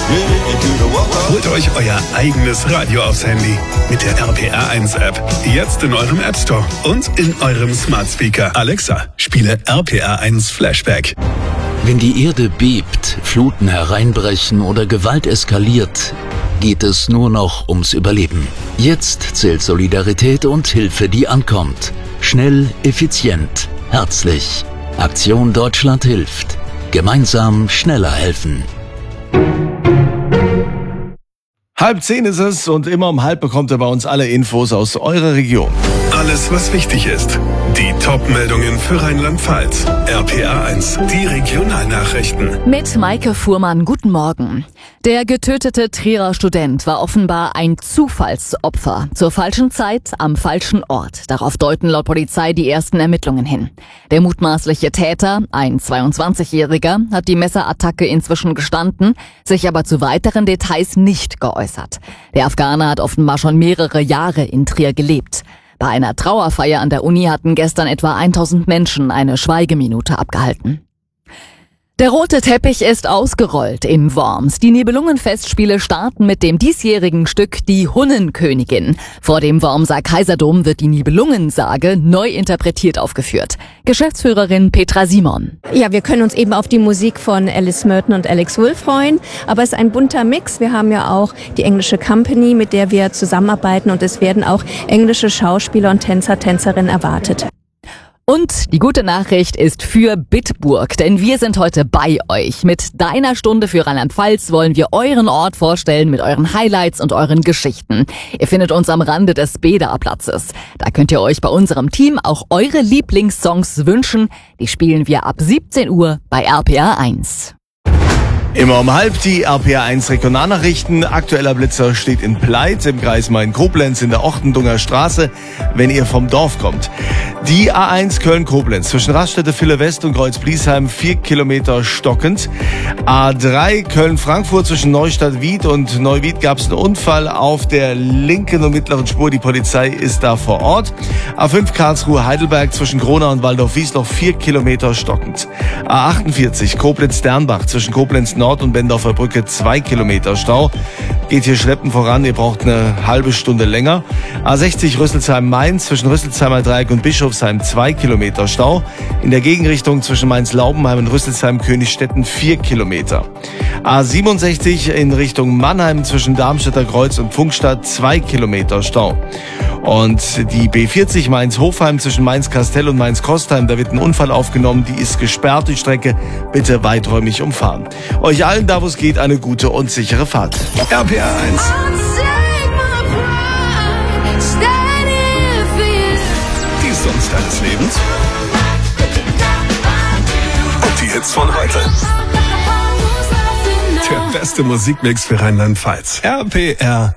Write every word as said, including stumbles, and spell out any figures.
Holt euch euer eigenes Radio aufs Handy mit der R P R eins App. Jetzt in eurem App Store und in eurem Smart Speaker. Alexa, spiele R P R eins Flashback. Wenn die Erde bebt, Fluten hereinbrechen oder Gewalt eskaliert, geht es nur noch ums Überleben. Jetzt zählt Solidarität und Hilfe, die ankommt. Schnell, effizient, herzlich. Aktion Deutschland hilft. Gemeinsam schneller helfen. Halb zehn ist es und immer um halb bekommt ihr bei uns alle Infos aus eurer Region. Alles, was wichtig ist. Die Top-Meldungen für Rheinland-Pfalz. R P R eins, die Regionalnachrichten. Mit Maike Fuhrmann, guten Morgen. Der getötete Trierer Student war offenbar ein Zufallsopfer. Zur falschen Zeit, am falschen Ort. Darauf deuten laut Polizei die ersten Ermittlungen hin. Der mutmaßliche Täter, ein zweiundzwanzigjähriger, hat die Messerattacke inzwischen gestanden, sich aber zu weiteren Details nicht geäußert. Der Afghaner hat offenbar schon mehrere Jahre in Trier gelebt. Bei einer Trauerfeier an der Uni hatten gestern etwa tausend Menschen eine Schweigeminute abgehalten. Der rote Teppich ist ausgerollt in Worms. Die Nibelungenfestspiele starten mit dem diesjährigen Stück Die Hunnenkönigin. Vor dem Wormser Kaiserdom wird die Nibelungensage neu interpretiert aufgeführt. Geschäftsführerin Petra Simon. Ja, wir können uns eben auf die Musik von Alice Merton und Alex Wolff freuen. Aber es ist ein bunter Mix. Wir haben ja auch die englische Company, mit der wir zusammenarbeiten. Und es werden auch englische Schauspieler und Tänzer, Tänzerinnen erwartet. Und die gute Nachricht ist für Bitburg, denn wir sind heute bei euch. Mit deiner Stunde für Rheinland-Pfalz wollen wir euren Ort vorstellen mit euren Highlights und euren Geschichten. Ihr findet uns am Rande des Beda-Platzes. Da könnt ihr euch bei unserem Team auch eure Lieblingssongs wünschen. Die spielen wir ab siebzehn Uhr bei R P R eins. Immer um halb die R P R eins Regionalnachrichten. Aktueller Blitzer steht in Pleit im Kreis Main-Koblenz in der Ochtendunger Straße, wenn ihr vom Dorf kommt. Die A eins Köln-Koblenz zwischen Raststätte Ville-West und Kreuz-Bliesheim vier Kilometer stockend. A drei Köln-Frankfurt zwischen Neustadt-Wied und Neuwied gab es einen Unfall auf der linken und mittleren Spur. Die Polizei ist da vor Ort. A fünf Karlsruhe-Heidelberg zwischen Gronau und Waldorf-Wiesloch vier Kilometer stockend. A achtundvierzig Koblenz-Dernbach zwischen Koblenz Nord und Bendorfer Brücke zwei Kilometer Stau. Geht hier schleppend voran, ihr braucht eine halbe Stunde länger. A sechzig Rüsselsheim-Mainz zwischen Rüsselsheimer Dreieck und Bischofsheim zwei Kilometer Stau. In der Gegenrichtung zwischen Mainz-Laubenheim und Rüsselsheim-Königstetten vier Kilometer. A siebenundsechzig in Richtung Mannheim zwischen Darmstädter Kreuz und Pfungstadt zwei Kilometer Stau. Und die B vierzig Mainz-Hofheim zwischen Mainz-Kastell und Mainz-Kostheim, da wird ein Unfall aufgenommen, die ist gesperrt, die Strecke, bitte weiträumig umfahren. Euch allen da, wo es geht, eine gute und sichere Fahrt. R P R eins. Die Songs deines Lebens. Und die Hits von heute. Der beste Musikmix für Rheinland-Pfalz. R P R